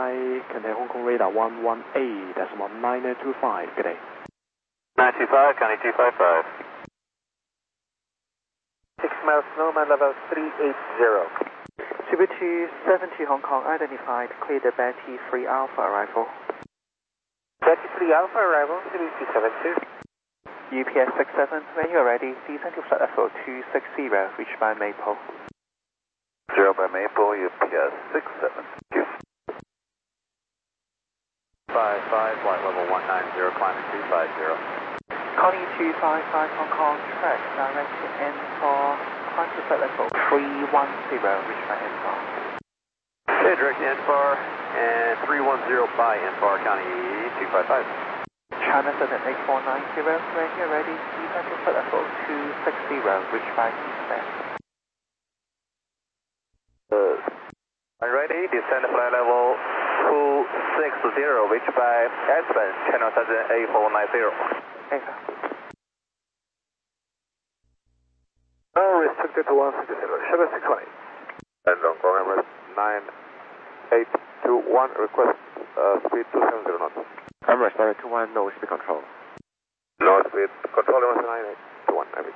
Cathay Hong Kong radar 118, that's 19025, good day. 925, County 255. 6 miles, Snowman level 380. Super 270 Hong Kong identified, clear the Betty 3 Alpha arrival. Betty 3 Alpha arrival, 3272. UPS 67, when you're ready, descend to flight level 260, reached by Maple. 0 by Maple, UPS 67. 55, flight level 190, climbing 250. Connie 255 Hong Kong, track direct to N4, climb to flight level 310, reached by N4. Okay, direct to N4 and 310 by N4, County 255. China 78490, when you're ready, descend to flight level 260, reached by Eastern. I'm ready, descend flight level 260, reached by Aspen, channel 78490. Restricted to 160, 7620. And Hong Kong Emirates 9821, request speed 270 knots. Emirates 921, no speed control. No speed control, 9821,